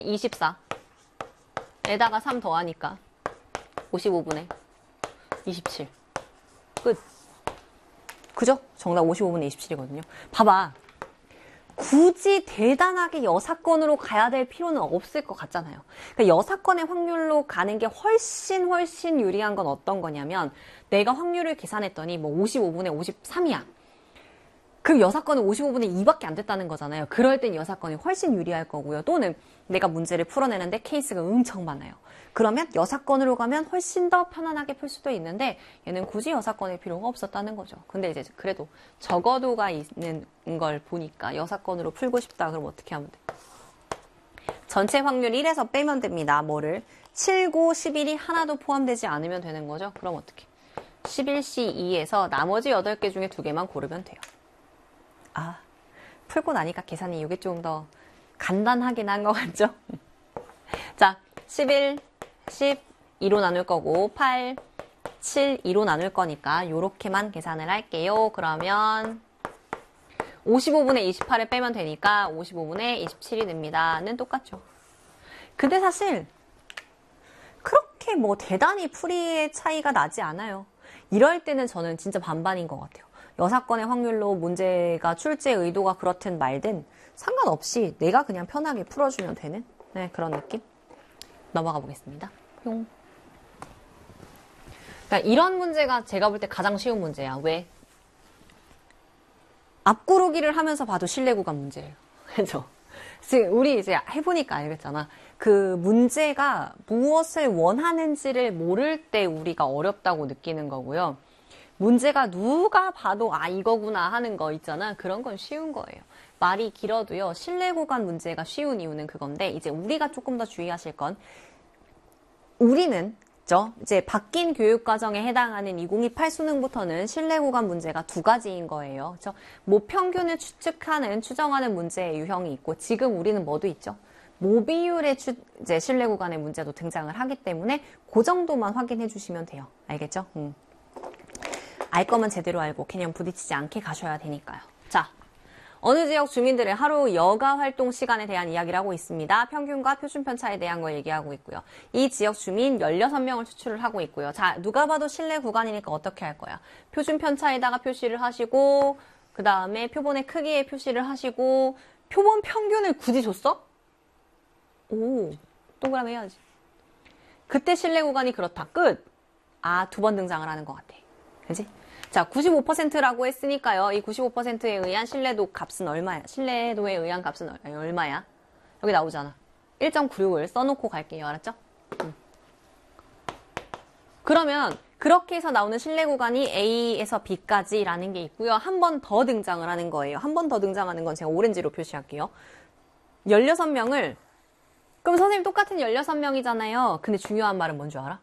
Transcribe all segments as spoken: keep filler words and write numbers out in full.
이십사. 에다가 삼 더하니까 오십오분의 이십칠. 끝. 그죠? 정답 오십오분의 이십칠이거든요. 봐봐. 굳이 대단하게 여사건으로 가야 될 필요는 없을 것 같잖아요. 그러니까 여사건의 확률로 가는 게 훨씬 훨씬 유리한 건 어떤 거냐면 내가 확률을 계산했더니 뭐 오십오분의 오십삼이야. 그럼 여사건은 오십오분의 이밖에 안 됐다는 거잖아요. 그럴 땐 여사건이 훨씬 유리할 거고요. 또는 내가 문제를 풀어내는데 케이스가 엄청 많아요. 그러면 여사건으로 가면 훨씬 더 편안하게 풀 수도 있는데 얘는 굳이 여사건일 필요가 없었다는 거죠. 근데 이제 그래도 적어도가 있는 걸 보니까 여사건으로 풀고 싶다. 그럼 어떻게 하면 돼? 전체 확률 일에서 빼면 됩니다. 뭐를? 칠, 구, 십일이 하나도 포함되지 않으면 되는 거죠. 그럼 어떻게? 십일 씨 이에서 나머지 여덟 개 중에 두 개만 고르면 돼요. 아, 풀고 나니까 계산이 이게 좀 더 간단하긴 한 것 같죠? 자, 십일, 십, 이로 나눌 거고 팔, 칠, 이로 나눌 거니까 요렇게만 계산을 할게요. 그러면 오십오분의 이십팔을 빼면 되니까 오십오분의 이십칠이 됩니다. 는 똑같죠. 근데 사실 그렇게 뭐 대단히 풀이의 차이가 나지 않아요. 이럴 때는 저는 진짜 반반인 것 같아요. 여사건의 확률로 문제가 출제 의도가 그렇든 말든 상관없이 내가 그냥 편하게 풀어주면 되는 네, 그런 느낌? 넘어가 보겠습니다. 뿅. 그러니까 이런 문제가 제가 볼 때 가장 쉬운 문제야. 왜? 앞구르기를 하면서 봐도 실내 구간 문제예요. 그죠? 우리 이제 해보니까 알겠잖아. 그 문제가 무엇을 원하는지를 모를 때 우리가 어렵다고 느끼는 거고요. 문제가 누가 봐도 아 이거구나 하는 거 있잖아. 그런 건 쉬운 거예요. 말이 길어도요. 실내 구간 문제가 쉬운 이유는 그건데 이제 우리가 조금 더 주의하실 건 우리는 저 이제 바뀐 교육과정에 해당하는 이천이십팔 수능부터는 실내 구간 문제가 두 가지인 거예요. 그렇죠? 모평균을 추측하는 추정하는 문제의 유형이 있고 지금 우리는 뭐도 있죠? 모비율의 추, 이제 실내 구간의 문제도 등장을 하기 때문에 그 정도만 확인해 주시면 돼요. 알겠죠? 음. 알 거면 제대로 알고 그냥 부딪히지 않게 가셔야 되니까요. 자, 어느 지역 주민들의 하루 여가 활동 시간에 대한 이야기를 하고 있습니다. 평균과 표준 편차에 대한 걸 얘기하고 있고요. 이 지역 주민 열여섯 명을 추출을 하고 있고요. 자, 누가 봐도 실내 구간이니까 어떻게 할 거야? 표준 편차에다가 표시를 하시고 그 다음에 표본의 크기에 표시를 하시고 표본 평균을 굳이 줬어? 오, 동그라미 해야지. 그때 실내 구간이 그렇다. 끝! 아, 두 번 등장을 하는 것 같아. 그지? 자, 구십오 퍼센트라고 했으니까요. 이 구십오 퍼센트에 의한 신뢰도 값은 얼마야? 신뢰도에 의한 값은 얼마야? 여기 나오잖아. 일 점 구육을 써놓고 갈게요. 알았죠? 음. 그러면 그렇게 해서 나오는 신뢰 구간이 A에서 B까지라는 게 있고요. 한 번 더 등장을 하는 거예요. 한 번 더 등장하는 건 제가 오렌지로 표시할게요. 열여섯 명을 그럼 선생님 똑같은 열여섯 명이잖아요. 근데 중요한 말은 뭔 줄 알아?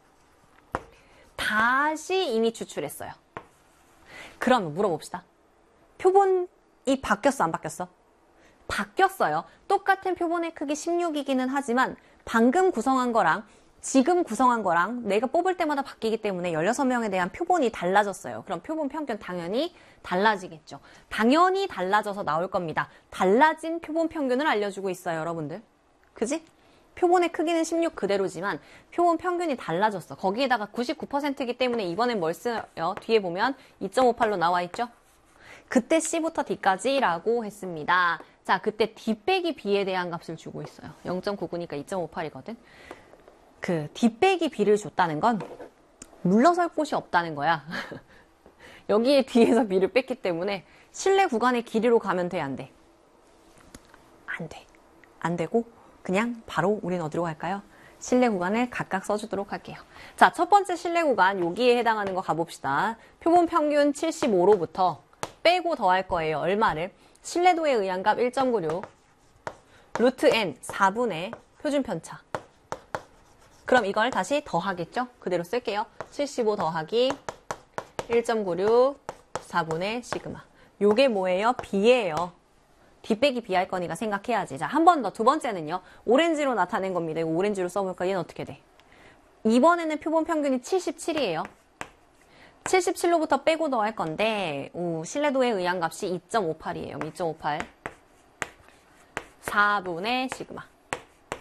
다시 이미 추출했어요. 그럼 물어봅시다. 표본이 바뀌었어, 안 바뀌었어? 바뀌었어요. 똑같은 표본의 크기 십육이기는 하지만 방금 구성한 거랑 지금 구성한 거랑 내가 뽑을 때마다 바뀌기 때문에 열여섯 명에 대한 표본이 달라졌어요. 그럼 표본 평균 당연히 달라지겠죠. 당연히 달라져서 나올 겁니다. 달라진 표본 평균을 알려주고 있어요, 여러분들. 그지? 표본의 크기는 십육 그대로지만 표본 평균이 달라졌어. 거기에다가 구십구 퍼센트이기 때문에 이번엔 뭘 써요? 뒤에 보면 이 점 오팔로 나와 있죠? 그때 C부터 D까지라고 했습니다. 자, 그때 D 빼기 B에 대한 값을 주고 있어요. 영 점 구구니까 이 점 오팔이거든. 그 D 빼기 B를 줬다는 건 물러설 곳이 없다는 거야. 여기에 D에서 B를 뺐기 때문에 실내 구간의 길이로 가면 돼, 안 돼? 안 돼. 안 되고 그냥 바로 우린 어디로 갈까요? 실내 구간을 각각 써주도록 할게요. 자, 첫 번째 실내 구간 여기에 해당하는 거 가봅시다. 표본 평균 칠십오로부터 빼고 더할 거예요. 얼마를? 신뢰도에 의한 값 일 점 구육 루트 n 사분의 표준 편차. 그럼 이걸 다시 더하겠죠? 그대로 쓸게요. 칠십오 더하기 일 점 구육 사분의 시그마. 요게 뭐예요? B예요. D 빼기 B 할 거니까 생각해야지. 자, 한 번 더. 두 번째는요. 오렌지로 나타낸 겁니다. 이거 오렌지로 써볼까? 얘는 어떻게 돼? 이번에는 표본 평균이 칠십칠이에요. 칠십칠로부터 빼고 더할 건데 오, 신뢰도에 의한 값이 이 점 오팔이에요. 이 점 오팔 사분의 시그마.